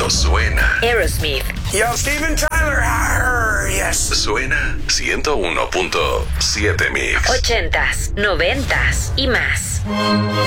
Esto suena. Aerosmith. Yo, Steven Tyler. Yes. Suena 101.7 Mix. 80s, 90s y más.